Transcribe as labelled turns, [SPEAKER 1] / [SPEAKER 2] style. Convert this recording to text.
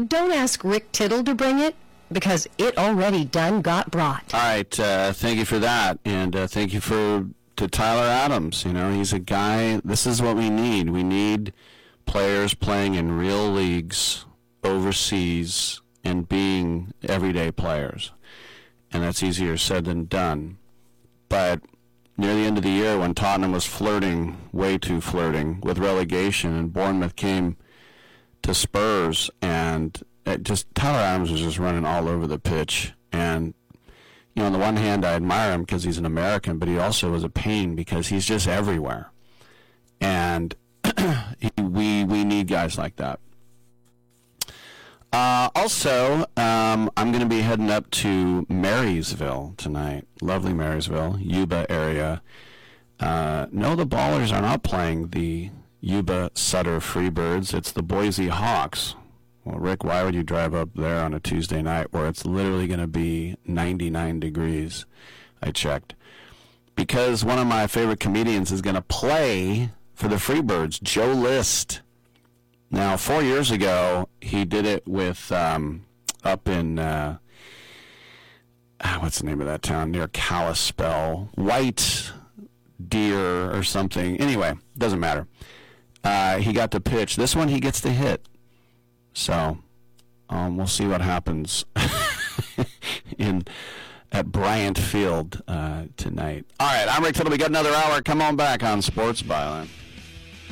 [SPEAKER 1] don't ask Rick Tittle to bring it, because it already done got brought.
[SPEAKER 2] All right, thank you for that, and thank you to Tyler Adams. You know, he's a guy, this is what we need. We need players playing in real leagues overseas and being everyday players. And that's easier said than done. But near the end of the year, when Tottenham was flirting, way too flirting, with relegation, and Bournemouth came to Spurs, and Tyler Adams was just running all over the pitch. And, you know, on the one hand, I admire him because he's an American, but he also was a pain because he's just everywhere. And we need guys like that. Also, I'm going to be heading up to Marysville tonight. Lovely Marysville, Yuba area. No, the Ballers are not playing the Yuba Sutter Freebirds. It's the Boise Hawks. Well, Rick, why would you drive up there on a Tuesday night where it's literally going to be 99 degrees? I checked. Because one of my favorite comedians is going to play for the Freebirds, Joe List. Now, 4 years ago, he did it with up in, what's the name of that town? Near Kalispell. White Deer or something. Anyway, doesn't matter. He got to pitch. This one he gets to hit. So, we'll see what happens at Bryant Field tonight. All right, I'm Rick Tittle. We got another hour. Come on back on Sports Byline.